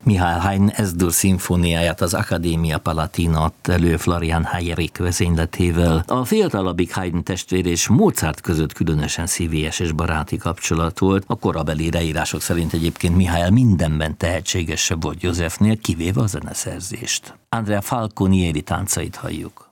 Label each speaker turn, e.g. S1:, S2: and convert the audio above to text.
S1: Mihály Haydn S-dur szimfóniáját az Accademia Palatina adta elő Florian Heyerik vezényletével. A fiatalabbik Haydn testvér és Mozart között különösen szívélyes és baráti kapcsolat volt. A korabeli leírások szerint egyébként Mihály mindenben tehetségesebb volt Józsefnél, kivéve a zeneszerzést. Andrea Falconieri táncait halljuk.